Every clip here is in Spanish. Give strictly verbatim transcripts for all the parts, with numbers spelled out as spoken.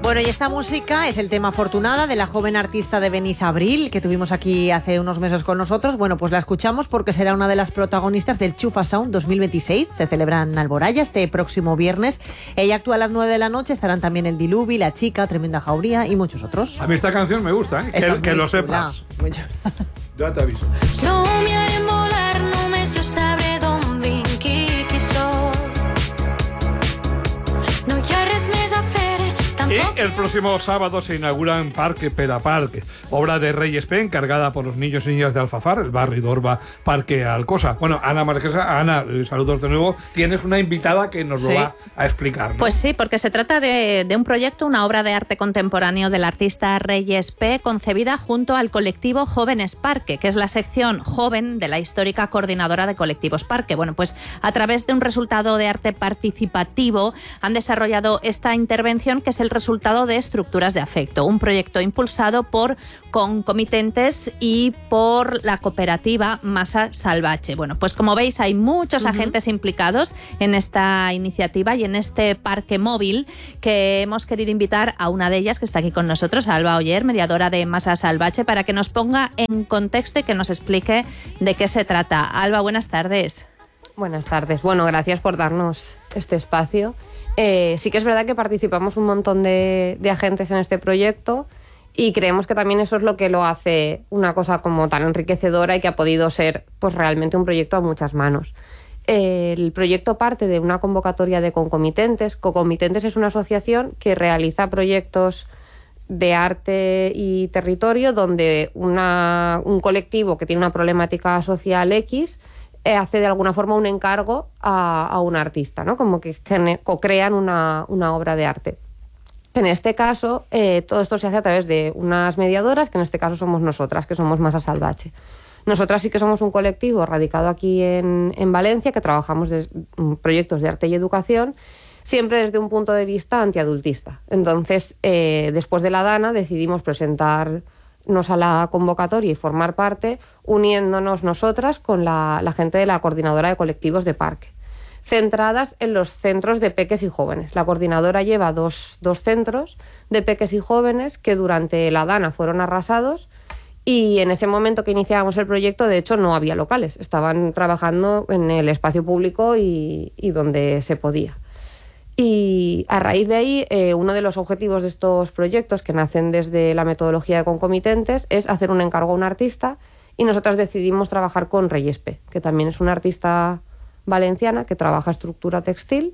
Bueno, y esta música es el tema Afortunada de la joven artista de Benis Abril, que tuvimos aquí hace unos meses con nosotros. Bueno, pues la escuchamos porque será una de las protagonistas del Chufa Sound dos mil veintiséis. Se celebra en Alboraya este próximo viernes. Ella actúa a las nueve de la noche. Estarán también el Diluvi, La Chica, Tremenda Jauría y muchos otros. A mí esta canción me gusta, ¿eh? Que, que lo chula, sepas. muy chula. Ya te aviso. Somiarem volar, només jo sabré d'on vinc i qui soc. No hi ha res més a fer. Y el próximo sábado se inaugura en Parque Peraparque, obra de Reyes P, encargada por los niños y niñas de Alfafar, el barrio Dorba, Parque Alcosa. Bueno, Ana Marquesa, Ana, saludos de nuevo. Tienes una invitada que nos sí. lo va a explicar, ¿no? Pues sí, porque se trata de, de un proyecto, una obra de arte contemporáneo del artista Reyes P, concebida junto al colectivo Jóvenes Parque, que es la sección joven de la histórica coordinadora de colectivos Parque. Bueno, pues a través de un resultado de arte participativo han desarrollado esta intervención, que es el resultado de Estructuras de Afecto, un proyecto impulsado por concomitentes y por la cooperativa Masa Salvache. Bueno, pues como veis hay muchos uh-huh. agentes implicados en esta iniciativa y en este parque móvil, que hemos querido invitar a una de ellas que está aquí con nosotros, a Alba Oller, mediadora de Masa Salvache, para que nos ponga en contexto y que nos explique de qué se trata. Alba, buenas tardes. Buenas tardes. Bueno, gracias por darnos este espacio. Eh, sí que es verdad que participamos un montón de, de agentes en este proyecto y creemos que también eso es lo que lo hace una cosa como tan enriquecedora y que ha podido ser pues realmente un proyecto a muchas manos. Eh, el proyecto parte de una convocatoria de concomitentes. Concomitentes es una asociación que realiza proyectos de arte y territorio donde una, un colectivo que tiene una problemática social X Eh, hace de alguna forma un encargo a, a un artista, ¿no? Como que co-crean una, una obra de arte. En este caso, eh, todo esto se hace a través de unas mediadoras, que en este caso somos nosotras, que somos Masa Salvache. Nosotras sí que somos un colectivo radicado aquí en, en Valencia, que trabajamos en proyectos de arte y educación, siempre desde un punto de vista antiadultista. Entonces, eh, después de la Dana, decidimos presentar a la convocatoria y formar parte, uniéndonos nosotras con la, la gente de la coordinadora de colectivos de parque, centradas en los centros de peques y jóvenes. La coordinadora lleva dos, dos centros de peques y jóvenes que durante la Dana fueron arrasados, y en ese momento que iniciábamos el proyecto, de hecho, no había locales, estaban trabajando en el espacio público y, y donde se podía. Y a raíz de ahí, eh, uno de los objetivos de estos proyectos, que nacen desde la metodología de concomitentes, es hacer un encargo a un artista, y nosotras decidimos trabajar con Reyes P, que también es una artista valenciana que trabaja estructura textil,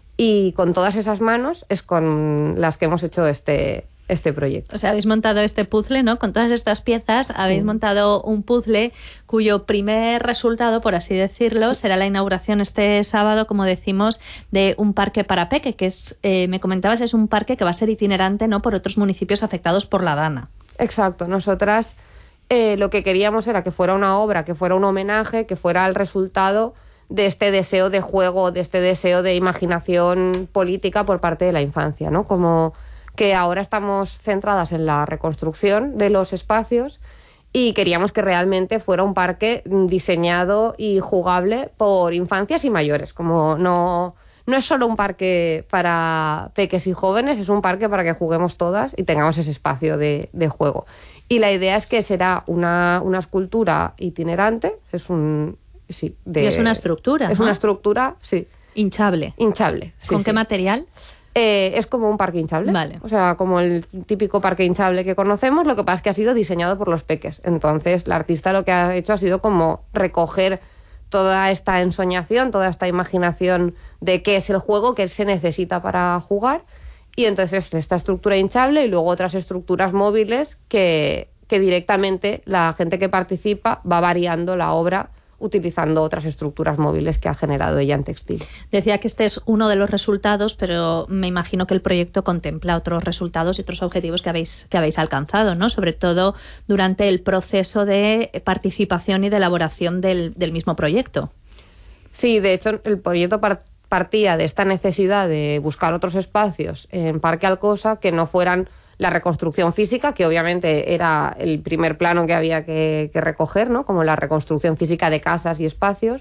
y con todas esas manos es con las que hemos hecho este, este proyecto. O sea, habéis montado este puzzle, ¿no? Con todas estas piezas habéis sí. montado un puzzle cuyo primer resultado, por así decirlo, será la inauguración este sábado, como decimos, de un parque para peque, que es, eh, me comentabas, es un parque que va a ser itinerante, ¿no?, por otros municipios afectados por la Dana. Exacto. Nosotras eh, lo que queríamos era que fuera una obra, que fuera un homenaje, que fuera el resultado de este deseo de juego, de este deseo de imaginación política por parte de la infancia, ¿no? Como que ahora estamos centradas en la reconstrucción de los espacios y queríamos que realmente fuera un parque diseñado y jugable por infancias y mayores. Como no, no es solo un parque para peques y jóvenes, es un parque para que juguemos todas y tengamos ese espacio de, de juego. Y la idea es que será una, una escultura itinerante, es un... Sí, de, y es una estructura, Es ¿no? una estructura, sí. Hinchable. Hinchable. Sí, ¿Con sí. qué material? Eh, es como un parque hinchable. Vale. O sea, como el típico parque hinchable que conocemos, lo que pasa es que ha sido diseñado por los peques. Entonces, la artista lo que ha hecho ha sido como recoger toda esta ensoñación, toda esta imaginación de qué es el juego, qué se necesita para jugar. Y entonces esta estructura hinchable y luego otras estructuras móviles que, que directamente la gente que participa va variando la obra utilizando otras estructuras móviles que ha generado ella en textil. Decía que este es uno de los resultados, pero me imagino que el proyecto contempla otros resultados y otros objetivos que habéis, que habéis alcanzado, ¿no? Sobre todo durante el proceso de participación y de elaboración del, del mismo proyecto. Sí, de hecho, el proyecto partía de esta necesidad de buscar otros espacios en Parque Alcosa que no fueran la reconstrucción física, que obviamente era el primer plano que había que, que recoger, ¿no? Como la reconstrucción física de casas y espacios,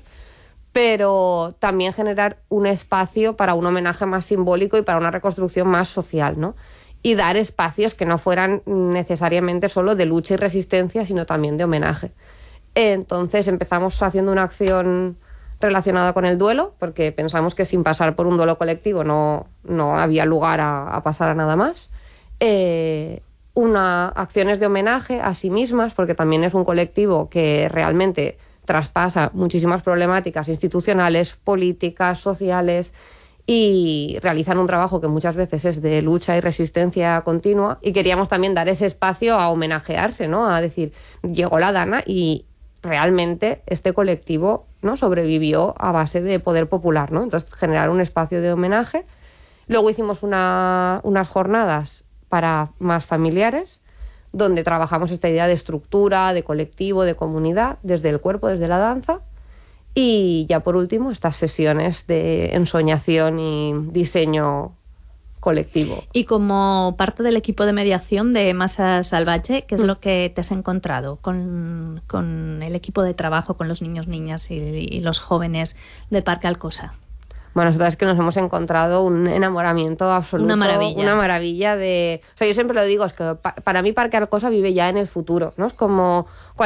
pero también generar un espacio para un homenaje más simbólico y para una reconstrucción más social, ¿no? y dar espacios que no fueran necesariamente solo de lucha y resistencia, sino también de homenaje. Entonces empezamos haciendo una acción relacionada con el duelo, porque pensamos que sin pasar por un duelo colectivo no, no había lugar a, a pasar a nada más. Eh, una, acciones de homenaje a sí mismas, porque también es un colectivo que realmente traspasa muchísimas problemáticas institucionales, políticas, sociales, y realizan un trabajo que muchas veces es de lucha y resistencia continua, y queríamos también dar ese espacio a homenajearse, ¿no? A decir, llegó la Dana y realmente este colectivo, ¿no?, sobrevivió a base de poder popular, ¿no? Entonces, generar un espacio de homenaje. Luego hicimos una, unas jornadas para más familiares, donde trabajamos esta idea de estructura, de colectivo, de comunidad, desde el cuerpo, desde la danza. Y ya por último, estas sesiones de ensoñación y diseño colectivo. Y como parte del equipo de mediación de Masa Salvaje, ¿qué es mm. lo que te has encontrado con, con el equipo de trabajo, con los niños, niñas y, y los jóvenes del Parque Alcosa? Bueno, nosotros es que nos hemos encontrado un enamoramiento absoluto. Una maravilla. Una maravilla de... O sea, yo siempre lo digo, es que pa- para mí Parque Alcosa vive ya en el futuro, ¿no? Es como...